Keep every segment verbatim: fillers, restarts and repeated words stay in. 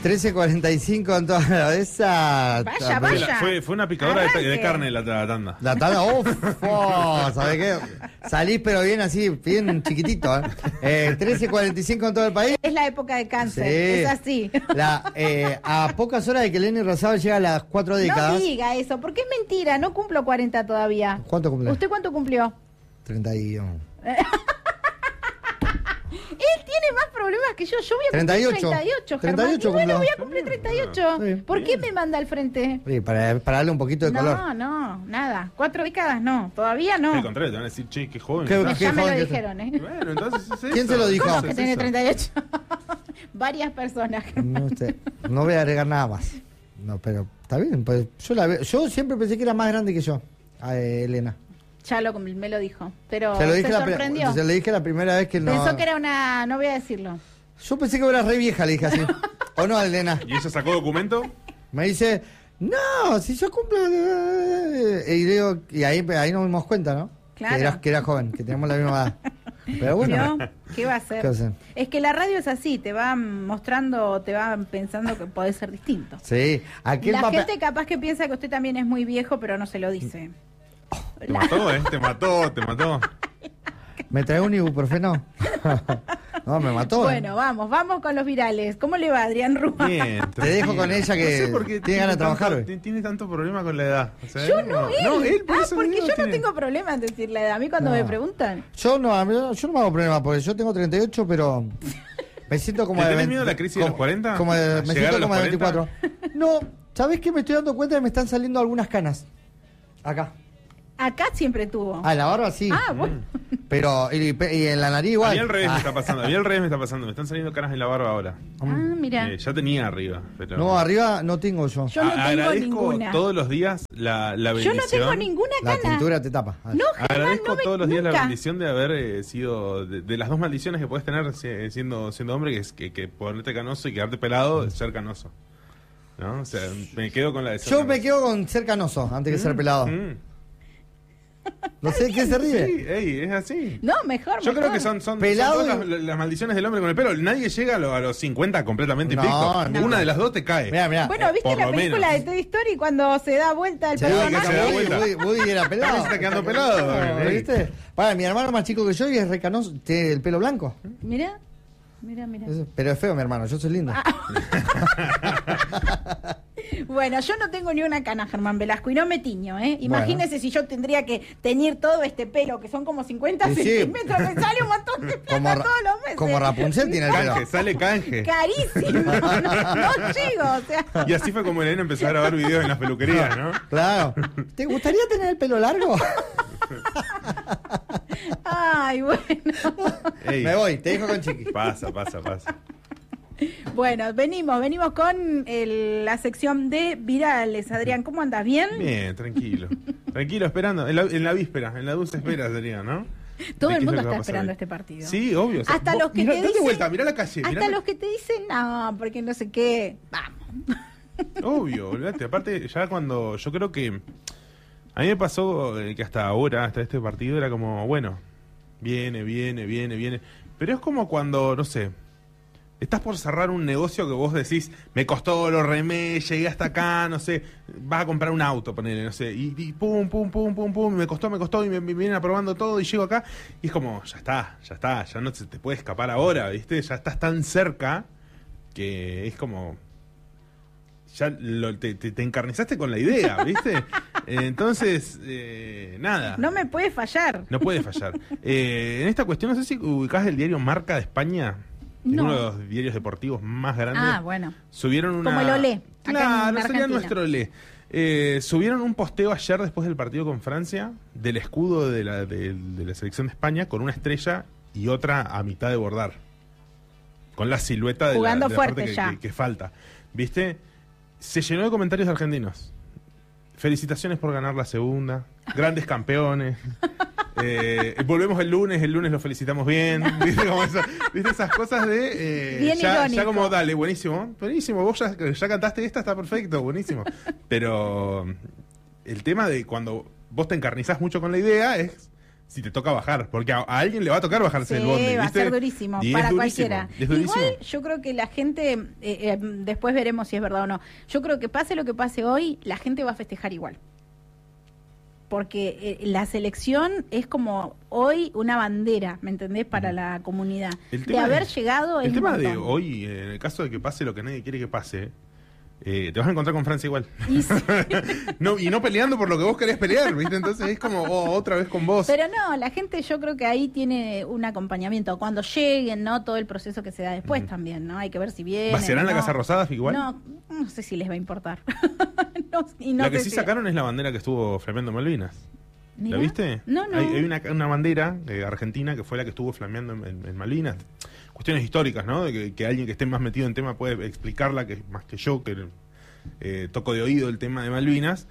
trece cuarenta y cinco en toda la esa. Vaya, vaya. Fue, fue una picadora de, de carne la, la tanda. La tanda, uff, oh, ¿sabes qué? Salís pero bien así, bien chiquitito, ¿eh? eh trece cuarenta y cinco en todo el país. Es la época de cáncer, Sí. es así. La, eh, a pocas horas de que Lenny Rosado llega a las cuatro décadas. No diga eso, porque es mentira, no cumplo cuarenta todavía. ¿Cuánto cumple? ¿Usted cuánto cumplió? treinta y uno. Él tiene más problemas que yo. Yo voy a treinta y ocho. cumplir treinta y ocho, Germán. treinta y ocho Y bueno, cumplo. voy a cumplir treinta y ocho. Sí. ¿Por qué me manda al frente? Sí, para, para darle un poquito de No, color. no, nada. Cuatro décadas no, todavía no. Al contrario, te van a decir, che, qué joven. Qué- estás. qué Ya me lo joven que dijeron, ¿eh? Bueno, entonces es eso. ¿Quién se lo dijo? ¿Cómo Eso, que es tiene eso. treinta y ocho? Varias personas. No, sé, no voy a agregar nada más. No, pero está bien. Pues yo, la veo- yo siempre pensé que era más grande que yo, a eh, Elena. Ya lo, me lo dijo, pero Se lo se dije, la, pri- sorprendió. se le dije la primera vez que no. Pensó que era una... No voy a decirlo. Yo pensé que era re vieja, le dije así. ¿O no, Elena? ¿Y ella sacó documento? Me dice, no, si yo cumplo... Y, digo, y ahí, ahí nos dimos cuenta, ¿no? Claro. Que era, que era joven, que teníamos la misma edad. Pero bueno. ¿Vio? ¿Qué va a hacer? ¿Qué va a hacer? Es que la radio es así, te va mostrando, te va pensando que podés ser distinto. Sí, aquel La papel... gente capaz que piensa que usted también es muy viejo, pero no se lo dice. Te mató, ¿eh? Te mató, te mató. ¿Me trae un ibuprofeno? No, me mató. ¿eh? Bueno, vamos, vamos con los virales. ¿Cómo le va, Adrián Rúa? Bien. Te dejo con ella que No sé por qué tiene ganas de trabajar tanto, hoy. Tiene tanto problema con la edad. O sea, Yo no, él. No, él por ah, eso porque digo, yo no tiene- tengo problema en decir la edad. A mí cuando No. me preguntan. Yo no, a mí- yo no me hago problema porque yo tengo treinta y ocho, pero me siento como ¿Le de tenés veinte miedo a la crisis de como- los cuarenta? Como de, ¿A me llegar siento a los como de cuarenta? veinticuatro. No, ¿sabés qué? Me estoy dando cuenta que me están saliendo algunas canas. Acá. Acá siempre tuvo. Ah, en la barba sí. Ah, bueno. Pero, y, y en la nariz igual. A mí al revés Ah. me está pasando, a mí al revés me está pasando. Me están saliendo canas en la barba ahora. Ah, mira. Eh, ya tenía arriba, pero... No, arriba no tengo yo. Yo no A- tengo agradezco ninguna. todos los días la, la Yo bendición. no tengo ninguna La cana. tintura te tapa. Ah. No, Germán, Agradezco no me- todos los días la nunca. bendición de haber eh, sido de, de las dos maldiciones que puedes tener si- siendo siendo hombre, que es que, que ponerte canoso y quedarte pelado, es ser canoso. ¿No? O sea, me quedo con la de ser Yo canoso. me quedo con ser canoso antes que ser pelado. Mm. No sé de qué se ríe. Sí, ey, es así. No, mejor, Yo mejor. creo que son, son, Pelado son todas y- las, las maldiciones del hombre con el pelo. Nadie llega a, lo- a los cincuenta completamente No, invicto. no. Una de las dos te cae. Mirá, mirá. Bueno, ¿viste por la lo película menos. de Toy Story cuando se da vuelta el Sí, personaje? que se da Woody, vuelta. Woody- Woody era pelado. Woody se está quedando pelado, No, eh. ¿viste? Para, mi hermano más chico que yo y es recanoso, tiene el pelo blanco. Mira, mira, mira. Es- Pero es feo mi hermano, yo soy lindo. Bueno, yo no tengo ni una cana, Germán Velasco, y no me tiño, ¿eh? Imagínese si yo tendría que teñir todo este pelo, que son como cincuenta Sí, sí. centímetros, me sale un montón de plata Como, Ra- todos los meses. como Rapunzel tiene el pelo. Canje, sale canje. Carísimo, no, no llego, o sea. Y así fue como Elena empezó a grabar videos en las peluquerías, ¿no? Claro. ¿Te gustaría tener el pelo largo? Ay, bueno. Ey, Me voy, te dejo con Chiqui. Pasa, pasa, pasa. Bueno, venimos, venimos con el- la sección de virales. Adrián, ¿cómo andas? ¿Bien? Bien, tranquilo. Tranquilo, esperando. En la, en la víspera, en la dulce espera sería, ¿no? Todo ¿De el qué es lo mundo que va está a pasar esperando hoy? este partido. Sí, obvio. o sea, Hasta vos- los que mirá, te date dicen- vuelta, mirá la calle. Hasta mirá la- los que te dicen, no, porque no sé qué. Vamos. Obvio, olvídate. Aparte, ya cuando. Yo creo que. A mí me pasó eh, que hasta ahora, hasta este partido, era como, bueno, viene, viene, viene, viene. Pero es como cuando, no sé. Estás por cerrar un negocio que vos decís, me costó, lo remé, llegué hasta acá, no sé, vas a comprar un auto, ponele, no sé, y, y pum, pum, pum, pum, pum, me costó, me costó, y me, me vienen aprobando todo, y llego acá, y es como, ya está, ya está, ya no se te puede escapar ahora, ¿viste? Ya estás tan cerca que es como, ya lo- te, te, te encarnizaste con la idea, ¿viste? Entonces, eh, nada. No me puede fallar. No puede fallar. Eh, en esta cuestión, no sé si ubicás el diario Marca de España, No. uno de los diarios deportivos más grandes. Ah, bueno. Subieron una... Como el Olé, acá en Claro, sería Argentina. nuestro Olé. Eh, subieron un posteo ayer después del partido con Francia del escudo de la, de, de la selección de España con una estrella y otra a mitad de bordar. Con la silueta de, Jugando la, de la fuerte parte que, ya. que- que falta. ¿Viste? Se llenó de comentarios argentinos. Felicitaciones por ganar la segunda. Grandes campeones. Eh, volvemos el lunes, el lunes lo felicitamos bien. ¿Viste? Como esa- ¿viste? Esas cosas de. eh, Bien ya, irónico. ya como, dale, buenísimo. Buenísimo, vos ya, ya cantaste esta, está perfecto, buenísimo. Pero el tema de cuando vos te encarnizás mucho con la idea es. si te toca bajar, porque a, a alguien le va a tocar bajarse sí, del bondi, va ¿viste? a ser durísimo Y para es durísimo, cualquiera. es durísimo. Igual yo creo que la gente, eh, eh, después veremos si es verdad o no, yo creo que pase lo que pase hoy, la gente va a festejar igual. Porque eh, la selección es como hoy una bandera, ¿me entendés? Para mm. la comunidad. El de haber de, llegado El es tema un de montón. hoy, en el caso de que pase lo que nadie quiere que pase, eh, te vas a encontrar con Francia igual. Y, sí. no, y no peleando por lo que vos querés pelear, ¿viste? Entonces es como oh, otra vez con vos. Pero no, la gente yo creo que ahí tiene un acompañamiento. Cuando lleguen, ¿no? Todo el proceso que se da después mm. también, ¿no? Hay que ver si vienen. ¿Vaciarán no. la Casa Rosada igual? No, no sé si les va a importar. no, y no la que sé sí si... sacaron es la bandera que estuvo flameando Malvinas. ¿Mirá? ¿La viste? No, no. Hay, hay una, una bandera eh, argentina que fue la que estuvo flameando en, en, en Malvinas. Cuestiones históricas, ¿no? De que, que alguien que esté más metido en tema puede explicarla que más que yo, que eh, toco de oído el tema de Malvinas.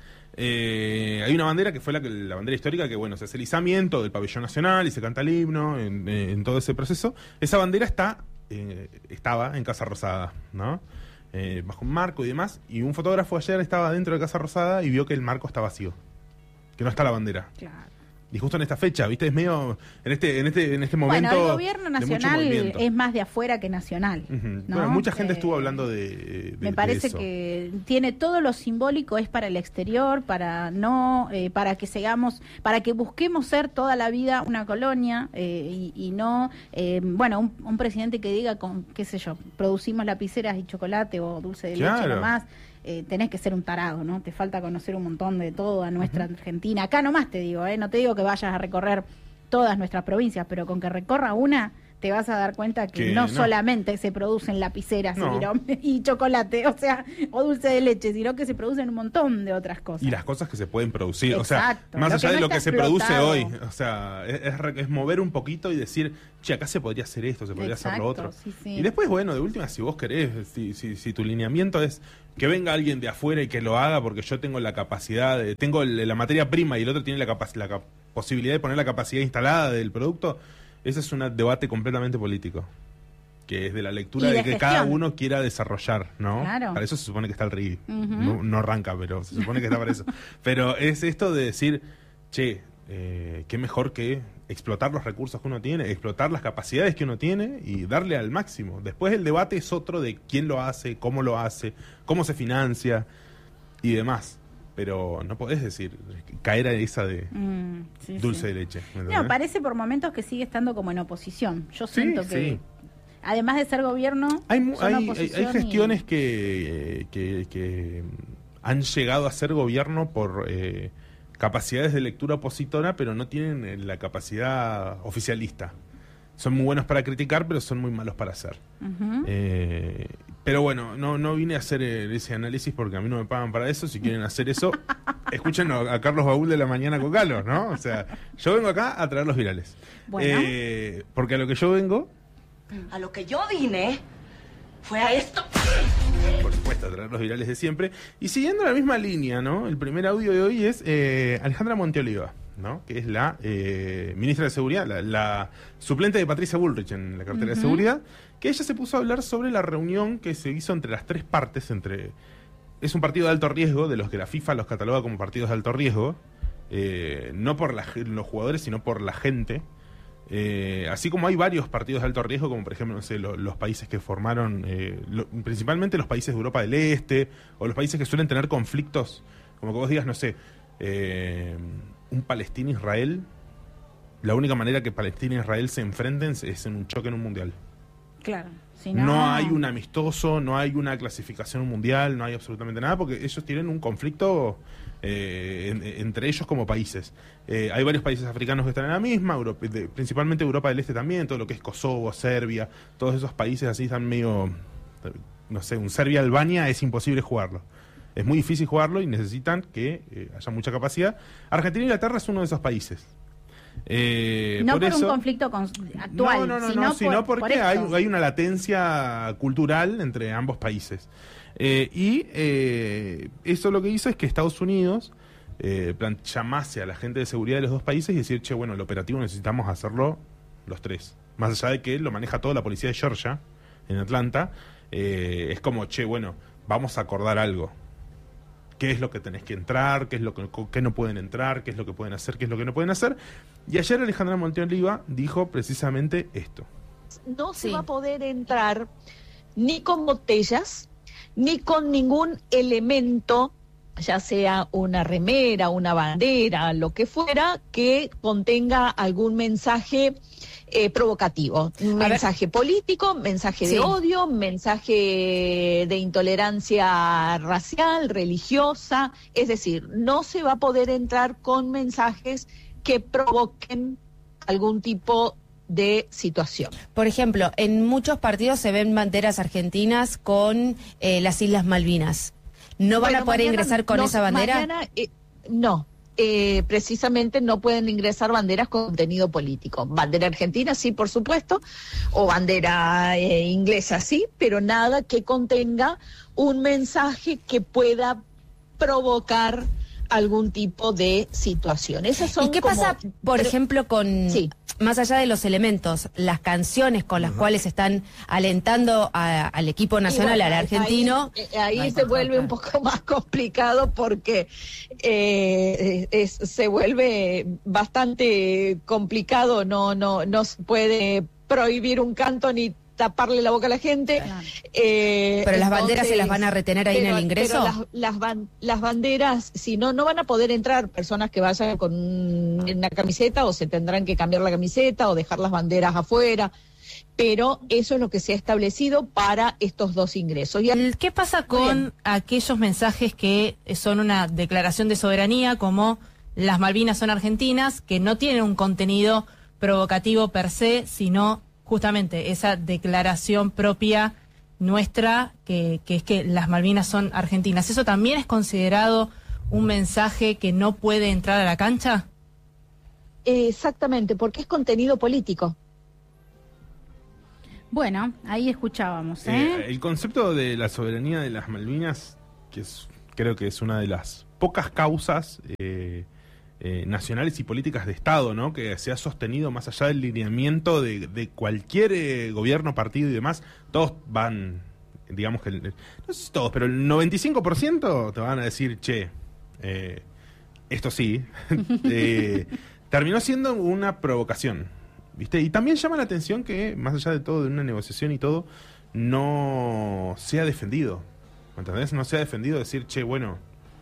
Eh, hay una bandera que fue la que la bandera histórica que, bueno, se hace el izamiento del pabellón nacional y se canta el himno en, en todo ese proceso. Esa bandera está eh, estaba en Casa Rosada, ¿no? Eh, bajo un marco y demás. Y un fotógrafo ayer estaba dentro de Casa Rosada y vio que el marco está vacío. Que no está la bandera. Claro. Y justo en esta fecha, ¿viste? Es medio en este en este en este momento. Bueno, el gobierno nacional es más de afuera que nacional. Uh-huh. ¿no? Bueno, mucha gente eh, estuvo hablando de, de me parece de eso. que tiene todo lo simbólico, es para el exterior, para no, eh, para que sigamos, para que busquemos ser toda la vida una colonia eh, y, y no, eh, bueno, un, un presidente que diga con, qué sé yo, producimos lapiceras y chocolate o dulce de claro. leche nomás. Eh, tenés que ser un tarado, ¿no? Te falta conocer un montón de todo a nuestra uh-huh. Argentina. Acá nomás te digo, ¿eh? No te digo que vayas a recorrer todas nuestras provincias, pero con que recorra una, te vas a dar cuenta que, que no, no solamente se producen lapiceras no. y, y chocolate, o sea, o dulce de leche, sino que se producen un montón de otras cosas. Y las cosas que se pueden producir, exacto. o sea, más lo allá no de lo que explotado. se produce hoy, o sea, es, es, es mover un poquito y decir, che, acá se podría hacer esto, se podría exacto, hacer lo otro. Sí, sí. Y después, bueno, de última, si vos querés, si, si, si tu lineamiento es que venga alguien de afuera y que lo haga porque yo tengo la capacidad, de, tengo el, la materia prima y el otro tiene la, capac- la cap- posibilidad de poner la capacidad instalada del producto, ese es un debate completamente político, que es de la lectura de, de que gestión. Cada uno quiera desarrollar, ¿no? Claro. Para eso se supone que está el R I I. Uh-huh. no, no arranca, pero se supone que está para eso. Pero es esto de decir, che, eh, qué mejor que explotar los recursos que uno tiene, explotar las capacidades que uno tiene y darle al máximo. Después el debate es otro de quién lo hace, cómo lo hace, cómo se financia y demás. Pero no podés decir, caer a esa de mm, sí, dulce sí. de leche. No, parece por momentos que sigue estando como en oposición. Yo siento sí, que, sí. además de ser gobierno, hay, hay, hay, hay gestiones y... que, que, que han llegado a ser gobierno por eh, capacidades de lectura opositora, pero no tienen la capacidad oficialista. Son muy buenos para criticar, pero son muy malos para hacer. Uh-huh. Eh, pero bueno, no no vine a hacer ese análisis porque a mí no me pagan para eso. Si quieren hacer eso, escuchen a Carlos Baúl de la mañana con Carlos, ¿no? O sea, yo vengo acá a traer los virales. Bueno. Eh, porque a lo que yo vengo... A lo que yo vine fue a esto. Por supuesto, a traer los virales de siempre. Y siguiendo la misma línea, ¿no? El primer audio de hoy es eh, Alejandra Monteoliva, ¿no? Que es la eh, ministra de Seguridad, la, la suplente de Patricia Bullrich en la cartera uh-huh. de Seguridad, que ella se puso a hablar sobre la reunión que se hizo entre las tres partes, entre es un partido de alto riesgo, de los que la FIFA los cataloga como partidos de alto riesgo, eh, no por la, los jugadores, sino por la gente. Eh, así como hay varios partidos de alto riesgo, como por ejemplo, no sé, lo, los países que formaron, eh, lo, principalmente los países de Europa del Este, o los países que suelen tener conflictos, como que vos digas, no sé, eh, un Palestina-Israel, la única manera que Palestina e Israel se enfrenten es en un choque en un mundial. Claro. Si no... no hay un amistoso, no hay una clasificación mundial, no hay absolutamente nada, porque ellos tienen un conflicto eh, en, entre ellos como países. Eh, hay varios países africanos que están en la misma, Europa, de, principalmente Europa del Este también, todo lo que es Kosovo, Serbia, todos esos países así están medio, no sé, un Serbia-Albania es imposible jugarlo. Es muy difícil jugarlo y necesitan que eh, haya mucha capacidad. Argentina e Inglaterra es uno de esos países. Eh, no por, por eso, un conflicto con, actual, no, no, no, sino, no, sino por, porque por hay, hay una latencia cultural entre ambos países. Eh, y eh, eso lo que hizo es que Estados Unidos eh, plan, llamase a la gente de seguridad de los dos países y decir, che, bueno, el operativo necesitamos hacerlo los tres. Más allá de que lo maneja toda la policía de Georgia, en Atlanta, eh, es como, che, bueno, vamos a acordar algo. qué es lo que tenés que entrar, qué es lo que qué no pueden entrar, qué es lo que pueden hacer, qué es lo que no pueden hacer. Y ayer Alejandra Montioliva dijo precisamente esto. No se Sí. va a poder entrar ni con botellas, ni con ningún elemento, ya sea una remera, una bandera, lo que fuera, que contenga algún mensaje eh, provocativo. Un A mensaje político, mensaje Sí. de odio, mensaje de intolerancia racial, religiosa. Es decir, no se va a poder entrar con mensajes que provoquen algún tipo de situación. Por ejemplo, en muchos partidos se ven banderas argentinas con eh, las Islas Malvinas. ¿No van Bueno, a poder mañana ingresar con no, esa bandera? mañana, eh, no, eh, precisamente no pueden ingresar banderas con contenido político. Bandera argentina, sí, por supuesto, o bandera eh, inglesa, sí, pero nada que contenga un mensaje que pueda provocar algún tipo de situación. Esas son ¿Y qué como- pasa, por pero- ejemplo, con, Sí. más allá de los elementos, las canciones con las cuales están alentando a- al equipo nacional, Y bueno, al argentino? Ahí, eh, ahí se vuelve un poco más complicado porque eh, es- se vuelve bastante complicado, no, no, no se puede prohibir un canto ni taparle la boca a la gente. Claro. Eh, ¿Pero las banderas se entonces, las van a retener ahí en pero- el ingreso? pero las, las, ban- las banderas, si no, no van a poder entrar personas que vayan con un- una camiseta, o se tendrán que cambiar la camiseta o dejar las banderas afuera. Pero eso es lo que se ha establecido para estos dos ingresos. Y El- ¿Qué pasa con Bien. aquellos mensajes que son una declaración de soberanía, como las Malvinas son argentinas, que no tienen un contenido provocativo per se, sino justamente esa declaración propia nuestra, que, que es que las Malvinas son argentinas? ¿Eso también es considerado un mensaje que no puede entrar a la cancha? exactamente, porque es contenido político. Bueno, ahí escuchábamos, ¿eh? Eh, el concepto de la soberanía de las Malvinas, que es, creo que es una de las pocas causas eh, eh, nacionales y políticas de Estado, ¿no?, que se ha sostenido más allá del lineamiento de, de cualquier eh, gobierno, partido y demás. Todos van, digamos que, el- no sé si todos, pero el noventa y cinco por ciento te van a decir, che, eh, esto sí, eh, terminó siendo una provocación, ¿viste? Y también llama la atención que, más allá de todo, de una negociación y todo, no se ha defendido, ¿me entendés? No se ha defendido decir, che, bueno,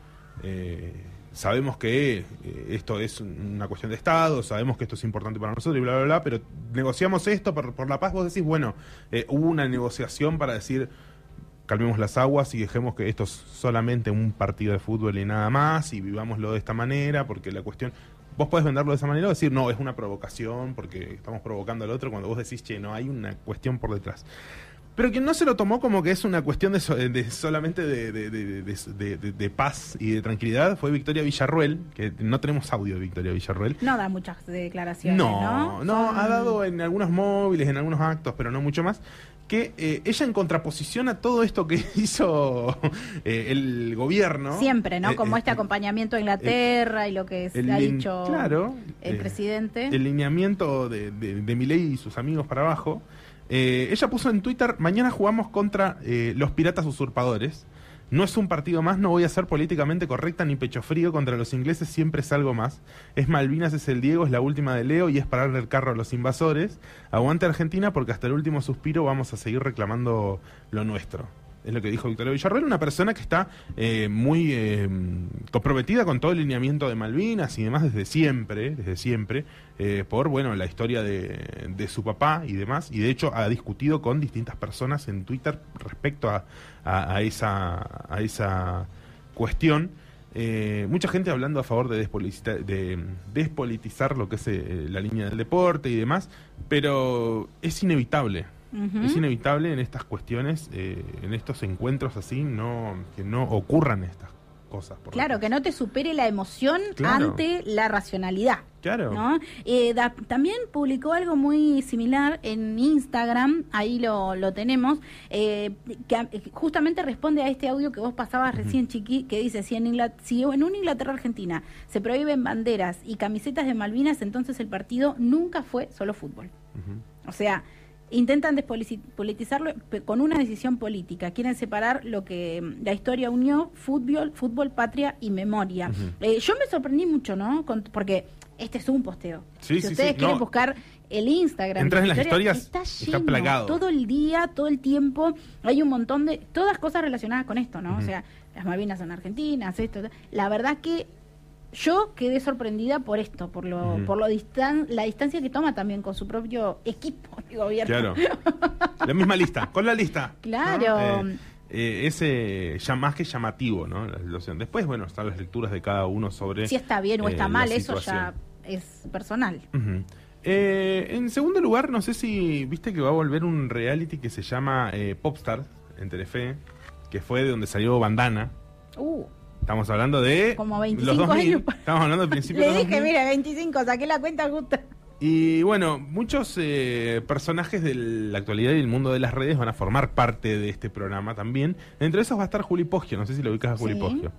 eh, sabemos que eh, esto es una cuestión de Estado, sabemos que esto es importante para nosotros y bla, bla, bla, pero negociamos esto por, por la paz. Vos decís, bueno, eh, hubo una negociación para decir, calmemos las aguas y dejemos que esto es solamente un partido de fútbol y nada más, y vivámoslo de esta manera, porque la cuestión... Vos podés venderlo de esa manera o decir, no, es una provocación porque estamos provocando al otro, cuando vos decís, che, no, hay una cuestión por detrás. Pero quien no se lo tomó como que es una cuestión de, so- de solamente de, de, de, de, de- de- de paz y de tranquilidad fue Victoria Villarruel, que no tenemos audio de Victoria Villarruel. No da muchas declaraciones, ¿no? No, no, Son- ha dado en algunos móviles, en algunos actos, pero no mucho más, que eh, ella en contraposición a todo esto que hizo eh, el gobierno... Siempre, ¿no? eh, Como eh, este acompañamiento a Inglaterra y lo que se el ha lin- dicho claro, el eh, presidente. el lineamiento de, de, de Milei y sus amigos para abajo. Eh, ella puso en Twitter, mañana jugamos contra eh, los piratas usurpadores. No es un partido más, no voy a ser políticamente correcta ni pecho frío, contra los ingleses siempre es algo más. Es Malvinas, es el Diego, es la última de Leo y es pararle el carro a los invasores. Aguante Argentina porque hasta el último suspiro vamos a seguir reclamando lo nuestro. Es lo que dijo Victoria Villarruel, una persona que está eh, muy eh, comprometida con todo el lineamiento de Malvinas y demás desde siempre, desde siempre, eh, por bueno la historia de, de su papá y demás, y de hecho ha discutido con distintas personas en Twitter respecto a, a, a esa, a esa cuestión. Eh, mucha gente hablando a favor de, despolitizar, de despolitizar lo que es eh, la línea del deporte y demás, pero es inevitable. Ujú. Es inevitable en estas cuestiones, eh, en estos encuentros así, no que no ocurran estas cosas. por Claro, detrás. que no te supere la emoción Claro. ante la racionalidad. Claro. ¿No? Eh, da- también publicó algo muy similar en Instagram, ahí lo, lo tenemos, eh, que a- que justamente responde a este audio que vos pasabas recién, Chiqui, que dice, si en, Ingla- si en una Inglaterra-Argentina se prohíben banderas y camisetas de Malvinas, entonces el partido nunca fue solo fútbol. Ujú. O sea, intentan despolitizarlo con una decisión política. Quieren separar lo que la historia unió, fútbol, fútbol, patria y memoria. Uh-huh. Eh, yo me sorprendí mucho, ¿no? Con, porque este es un posteo. Sí, si sí, ustedes sí. quieren No. buscar el Instagram, entras en las historia, historias, está lleno, está plagado. todo el día, todo el tiempo. Hay un montón de, todas cosas relacionadas con esto, ¿no? Uh-huh. O sea, las Malvinas son argentinas, esto. La verdad que yo quedé sorprendida por esto, por lo, uh-huh. por lo distan la distancia que toma también con su propio equipo de gobierno. Claro. La misma lista, con la lista. Claro. ¿no? Eh, eh, ese ya más que llamativo, ¿no? La situación. Después, bueno, están las lecturas de cada uno sobre si está bien o está eh, mal, eso ya es personal. Uh-huh. eh, en segundo lugar, no sé si viste que va a volver un reality que se llama eh, Popstar en Telefe, que fue de donde salió Bandana. Uh. Estamos hablando de como veinticinco los dos mil. años. Estamos hablando del principio Le de los dije, dos mil. mira, veinticinco, saqué la cuenta justa. Y bueno, muchos eh, personajes de la actualidad y del mundo de las redes van a formar parte de este programa también. Entre esos va a estar Juli Poggio, no sé si lo ubicas a Juli Sí. Poggio.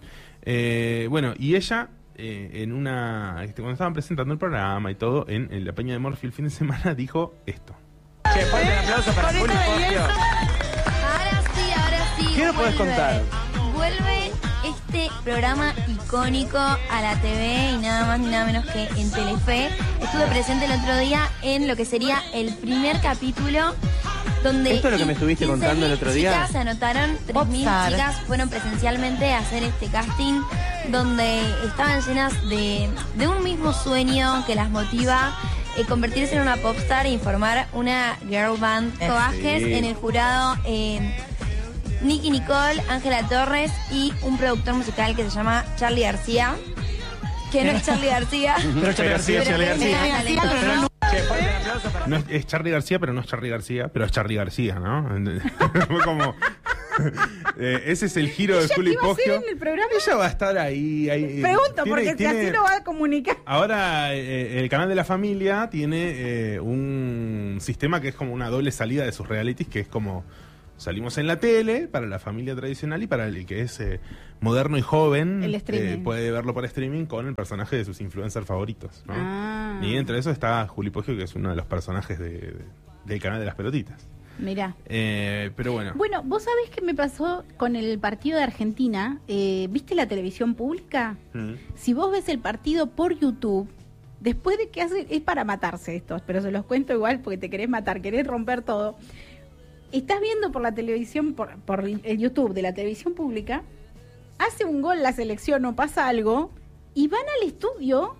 Eh, bueno, y ella, eh, en una este, cuando estaban presentando el programa y todo, en, en la Peña de Morphy el fin de semana, dijo esto. Che, fuerte el aplauso para Juli Poggio. Ahora sí, ahora sí. ¿Qué nos podés vuelve. contar? Vuelve este programa icónico a la T V y nada más ni nada menos que en Telefe. Estuve presente el otro día en lo que sería el primer capítulo donde ¿Esto es lo que me estuviste contando el otro día? chicas se anotaron, tres mil Popstar. chicas fueron presencialmente a hacer este casting donde estaban llenas de, de un mismo sueño que las motiva eh, convertirse en una popstar e informar una girl band. Eh, Vázquez, sí. en el jurado eh, Nicky Nicole, Ángela Torres y un productor musical que se llama Charlie García, que no es Charlie García. Pero Charlie García, pero Charlie es García. mega talentoso. Che, fuerte el aplauso para No es, es Charlie García, pero no es Charlie García, pero es Charlie García, ¿no? Fue como... eh, ese es el giro de ¿Ella Juli qué va a hacer Poggio. en el programa? Ella va a estar ahí. ahí Pregunto, tiene- porque si tiene- así lo va a comunicar. Ahora eh, el canal de la familia tiene eh, un sistema que es como una doble salida de sus realities, que es como salimos en la tele para la familia tradicional y para el que es eh, moderno y joven El streaming. eh, puede verlo por streaming con el personaje de sus influencers favoritos, ¿no? Ah. Y entre eso está Juli Poggio, que es uno de los personajes de, de- del canal de las pelotitas. Mirá. Eh, pero bueno, Bueno, vos sabés qué me pasó con el partido de Argentina. Eh, ¿Viste la televisión pública? Mm. Si vos ves el partido por YouTube, después de que hace, es para matarse estos, pero se los cuento igual porque te querés matar, querés romper todo. Estás viendo por la televisión, por, por el YouTube de la televisión pública, hace un gol la selección o pasa algo, y van al estudio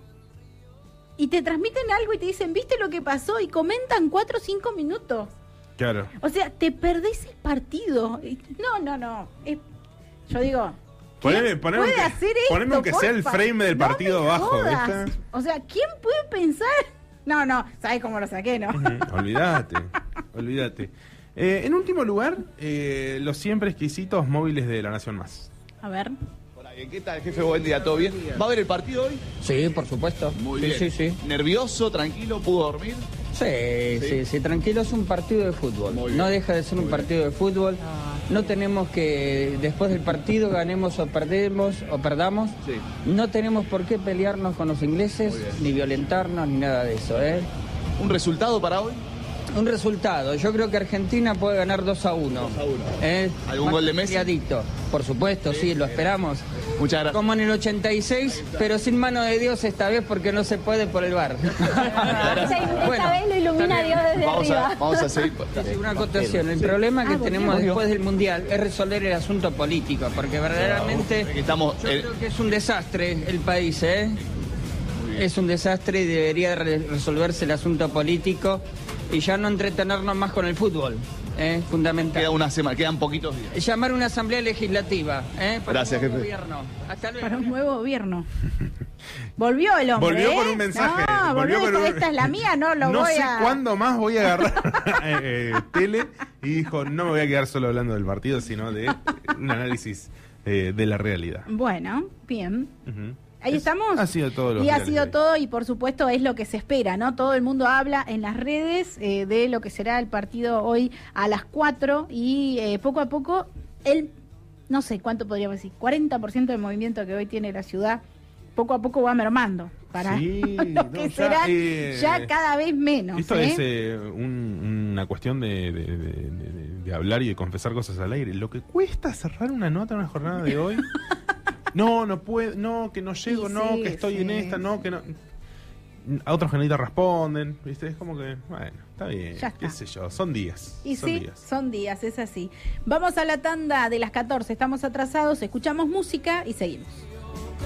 y te transmiten algo y te dicen, ¿viste lo que pasó? Y comentan cuatro o cinco minutos. claro. O sea, te perdés el partido. Y- No, no, no. Es- yo digo, ¿quién Poneme, poneme puede que- hacer esto? poneme aunque sea el porfa? frame del No partido me abajo, jodas. ¿viste? O sea, ¿quién puede pensar? No, no, ¿sabes cómo lo saqué, no? Ujú, olvídate, olvídate. Eh, en último lugar, eh, los siempre exquisitos móviles de La Nación Más. A ver. Hola, ¿qué tal, jefe? Buen día, ¿todo bien? ¿Va a ver el partido hoy? Sí, por supuesto. Muy sí, bien. sí, sí. ¿Nervioso, tranquilo, pudo dormir? Sí, sí, sí, tranquilo, es un partido de fútbol. Muy bien. No deja de ser un partido de fútbol. No tenemos que, después del partido, ganemos o perdemos o perdamos. Sí. No tenemos por qué pelearnos con los ingleses, Muy bien. ni violentarnos, ni nada de eso, ¿eh? ¿Un resultado para hoy? Un resultado, yo creo que Argentina puede ganar dos a uno. dos a uno. ¿Eh? ¿Algún Más gol de Messi? peleadito. Por supuesto, sí, lo esperamos. Muchas gracias. Como en el ochenta y seis, pero sin mano de Dios esta vez porque no se puede por el bar. Esta Bueno, vez lo ilumina Dios desde Vamos a, arriba. vamos a seguir. Sí, una acotación. El problema que Ah, tenemos volvió. después del Mundial es resolver el asunto político, porque verdaderamente Que estamos, yo eh, creo que es un desastre el país, ¿eh? Es un desastre y debería re- resolverse el asunto político y ya no entretenernos más con el fútbol, ¿eh? Fundamental. queda una semana, quedan poquitos días. Llamar una asamblea legislativa, ¿eh? Para Gracias, un nuevo jefe. gobierno. Hasta luego. Para un nuevo gobierno. Volvió el hombre. Volvió ¿eh? con un mensaje. No, volvió, con esta, un- esta es la mía, no lo no voy sé a. cuándo más voy a agarrar eh, eh, tele. Y dijo, no me voy a quedar solo hablando del partido, sino de un análisis eh, de la realidad. Bueno, bien. Ujú. Ahí Es- estamos. Ha sido todo lo Y ha sido todo, y por supuesto es lo que se espera, ¿no? Todo el mundo habla en las redes eh, de lo que será el partido hoy a las cuatro, y eh, poco a poco, el, no sé cuánto podríamos decir, cuarenta por ciento del movimiento que hoy tiene la ciudad, poco a poco va mermando para Sí, lo no, que ya, será eh, ya cada vez menos. Esto ¿eh? es eh, un, un una cuestión de, de, de, de, de hablar y de confesar cosas al aire. Lo que cuesta cerrar una nota en una jornada de hoy. No, no puedo, no, que no llego, Sí, no, sí, que estoy en sí, esta, no, sí. que no. A otros canalitas responden, ¿viste? Es como que, bueno, está bien, Ya está. qué sé yo, son días. Y son sí, días. son días, es así. Vamos a la tanda de las catorce, estamos atrasados, escuchamos música y seguimos.